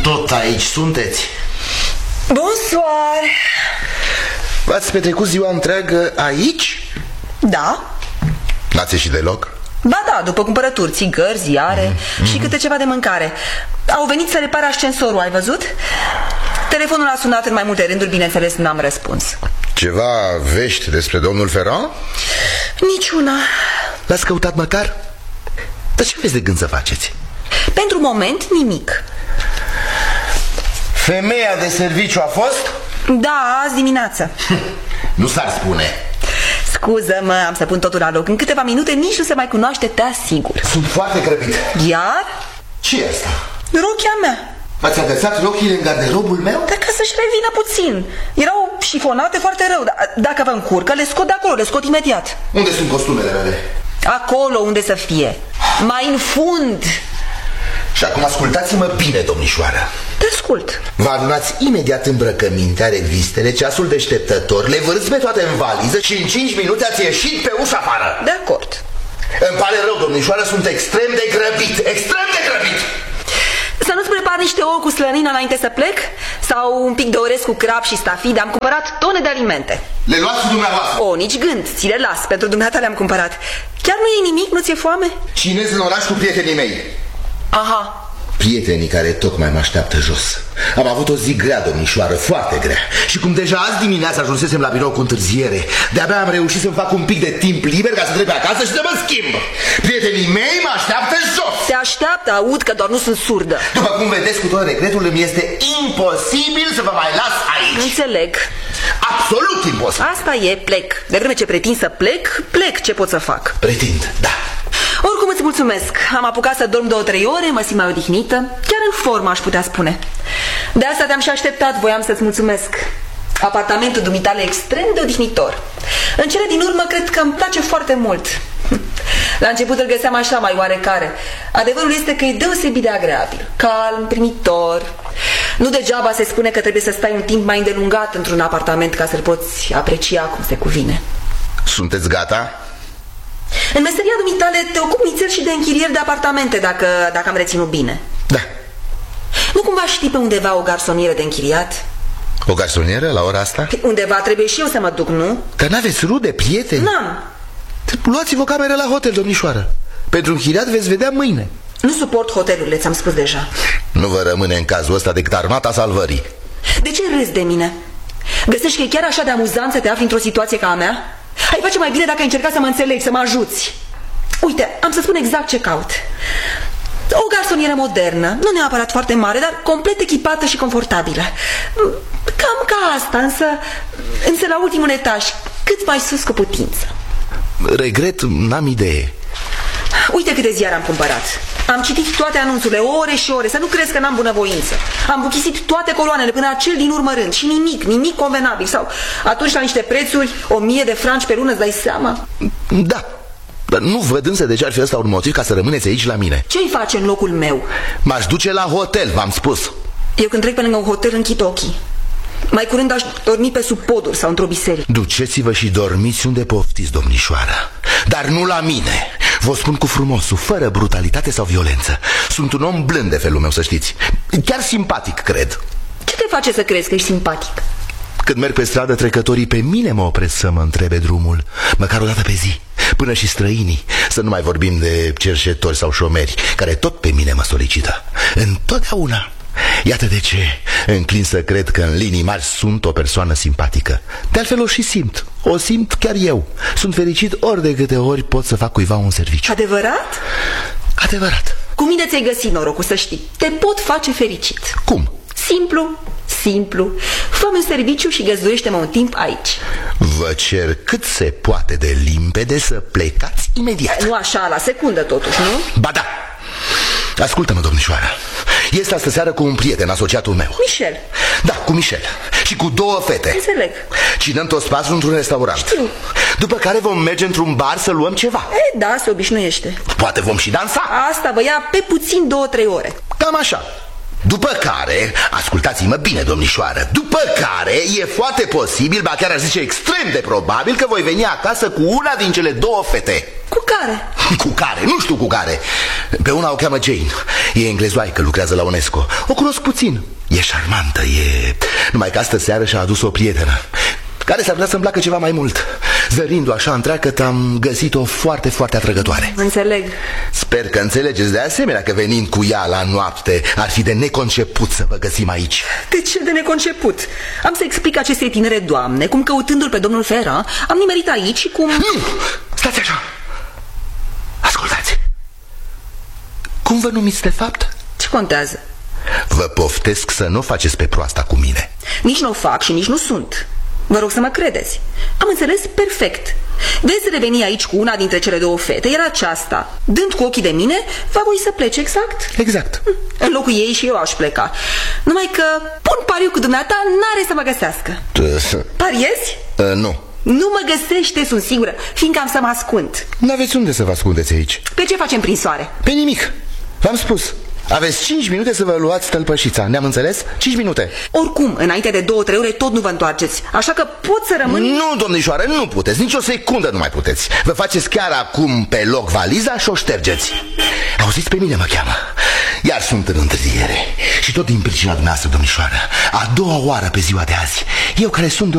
tot aici sunteți? Bonsoir. V-ați petrecut ziua întreagă aici? Da. N-ați ieșit deloc? Ba da, după cumpărături, țigări, ziare și câte ceva de mâncare. Au venit să repare ascensorul, ai văzut? Telefonul a sunat în mai multe rânduri, bineînțeles n-am răspuns. Ceva vești despre domnul Ferrand? Niciuna. L-ați căutat măcar? Dar ce aveți de gând să faceți? Pentru moment, nimic. Femeia de serviciu a fost? Da, azi dimineață. Nu s-ar spune. Scuză-mă, am să pun totul la loc. În câteva minute nici nu se mai cunoaște, te asigur. Sunt foarte grăbit. Iar? Ce e asta? Rochia mea. V-ați agățat rochile în garderobul meu? Dar ca să-și revină puțin. Erau șifonate foarte rău. Dacă vă încurcă, le scot de acolo, le scot imediat. Unde sunt costumele mele? Acolo unde să fie. Mai în fund. Și acum ascultați-mă bine, domnișoară. Te ascult. Vă adunați imediat îmbrăcămintea, revistele, ceasul deșteptător, le vârți pe toate în valiză și în 5 minute ați ieșit pe ușa afară. De acord. Îmi pare rău, domnișoară, sunt extrem de grăbit. Extrem de grăbit. Să nu-ți prepar niște ouă cu slănină înainte să plec? Sau un pic de orez cu crab și stafide? Am cumpărat tone de alimente. Le luați dumneavoastră? O, nici gând, ți le las, pentru dumneata le-am cumpărat. Chiar nu e nimic? Nu ți-e foame? Cinez în oraș cu prietenii mei. Aha. Prietenii care tocmai mă așteaptă jos. Am avut o zi grea, domnișoară, foarte grea. Și cum deja azi dimineața ajunsesem la birou cu întârziere, de-abia am reușit să-mi fac un pic de timp liber ca să trec pe acasă și să mă schimb. Prietenii mei mă așteaptă jos. Te așteaptă, aud că doar nu sunt surdă. După cum vedeți, cu tot regretul, îmi este imposibil să vă mai las aici. Înțeleg. Absolut imposibil. Asta e, plec. De vreme ce pretind să plec, ce pot să fac? Pretind, da. Oricum îți mulțumesc. Am apucat să dorm 2-3 ore, mă simt mai odihnită. Chiar în formă, aș putea spune. De asta te-am și așteptat, voiam să-ți mulțumesc. Apartamentul dumitale e extrem de odihnitor. În cele din urmă, cred că îmi place foarte mult. La început îl găseam așa, mai oarecare. Adevărul este că e deosebit de agreabil. Calm, primitor. Nu degeaba se spune că trebuie să stai un timp mai îndelungat într-un apartament ca să-l poți aprecia cum se cuvine. Sunteți gata? În meseria dumitale te ocupi nițel și de închirieri de apartamente, dacă am reținut bine. Da. Nu cumva știi pe undeva o garsonieră de închiriat? O garsonieră la ora asta? Undeva trebuie și eu să mă duc, nu? Dar n-aveți rude, prieteni? N-am. Luați-vă o cameră la hotel, domnișoară. Pentru închiriat veți vedea mâine. Nu suport hotelurile, ți-am spus deja. Nu vă rămâne în cazul ăsta decât armata salvării. De ce râzi de mine? Găsești că e chiar așa de amuzant să te afli într-o situație ca a mea? Ai face mai bine dacă ai încercat să mă înțelegi, să mă ajuți. Uite, am să spun exact ce caut. O garsonieră modernă, nu neapărat foarte mare, dar complet echipată și confortabilă. Cam ca asta, însă la ultimul etaj, cât mai sus cu putință. Regret, n-am idee. Uite câte ziare am cumpărat. Am citit toate anunțurile, ore și ore, să nu crezi că n-am bunăvoință. Am buchisit toate coloanele până la cel din urmă rând și nimic convenabil. Sau atunci la niște prețuri, 1000 de franci pe lună, îți dai seama? Da, dar nu văd însă de ce ar fi ăsta un motiv ca să rămâneți aici la mine. Ce-i face în locul meu? M-aș duce la hotel, v-am spus. Eu când trec pe lângă un hotel închid ochii. Mai curând aș dormi pe sub poduri sau într-o biserică. Duceți-vă și dormiți unde poftiți, domnișoară. Dar nu la mine. Vă spun cu frumosul, fără brutalitate sau violență. Sunt un om blând de felul meu, să știți. Chiar simpatic, cred. Ce te face să crezi că ești simpatic? Când merg pe stradă, trecătorii pe mine mă opresc să mă întrebe drumul. Măcar o dată pe zi. Până și străinii. Să nu mai vorbim de cerșetori sau șomeri, care tot pe mine mă solicită. Întotdeauna. Iată de ce înclin să cred că în linii mari sunt o persoană simpatică. De altfel o și simt. O simt chiar eu. Sunt fericit ori de câte ori pot să fac cuiva un serviciu. Adevărat? Adevărat. Cu mine ți-ai găsit norocul, să știi. Te pot face fericit. Cum? Simplu. Fă-mi un serviciu și găzduiește-mă un timp aici. Vă cer cât se poate de limpede să plecați imediat. Nu așa, la secundă totuși, nu? Ba da. Ascultă-mă, domnișoară. Este astă seară cu un prieten, asociatul meu. Michel. Da, cu Michel. Și cu 2 fete. Înțeleg. Cinăm tot spațiul într-un restaurant. Știu. După care vom merge într-un bar să luăm ceva. Da, se obișnuiește. Poate vom și dansa. Asta vă ia pe puțin 2-3 ore. Cam așa. După care, ascultați-mă bine, domnișoară, după care e foarte posibil, ba chiar aș zice extrem de probabil, că voi veni acasă cu una din cele două fete. Cu care? Cu care? Nu știu cu care. Pe una o cheamă Jane. E englezoaică, lucrează la UNESCO. O cunosc puțin. E șarmantă, e... Numai că astă seară și-a adus o prietenă care s-ar putea să-mi placă ceva mai mult. Zărindu-o așa întreagăt, am găsit-o foarte, foarte atrăgătoare. Înțeleg. Sper că înțelegeți de asemenea că venind cu ea la noapte ar fi de neconceput să vă găsim aici. De ce de neconceput? Am să explic acestei tinere doamne cum, căutându-l pe domnul Ferrand, am nimerit aici și cum... Nu! Stați așa! Ascultați! Cum vă numiți de fapt? Ce contează? Vă poftesc să nu o faceți pe proasta cu mine. Nici nu o fac și nici nu sunt. Vă rog să mă credeți. Am înțeles perfect. Veți reveni aici cu una dintre cele două fete, iar aceasta, dând cu ochii de mine, va voi să plece, exact? Exact. În locul ei și eu aș pleca. Numai că pun pariu cu dumneata, n-are să mă găsească. Pariezi? Nu. Nu mă găsește, sunt sigură, fiindcă am să mă ascund. N-aveți unde să vă ascundeți aici. Pe ce facem prin soare? Pe nimic. V-am spus. Aveți 5 minute să vă luați tălpășița. Ne-am înțeles? 5 minute. Oricum, înainte de 2-3 ore tot nu vă întoarceți. Așa că pot să rămân... Nu, domnișoară, nu puteți. Nici o secundă nu mai puteți. Vă faceți chiar acum pe loc valiza și o ștergeți. Auziți, pe mine mă cheamă. Iar sunt în întârziere. Și tot din pricina dumneavoastră, domnișoară. A doua oară pe ziua de azi. Eu care sunt de